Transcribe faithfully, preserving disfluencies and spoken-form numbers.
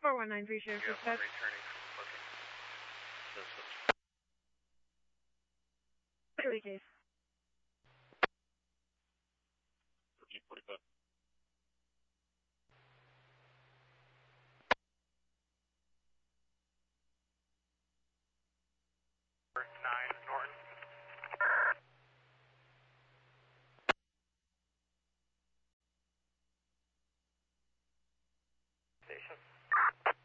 four one nine three, sheriff You have one dispatch. returning from booking. This was Early case. thirteen forty-five. Nine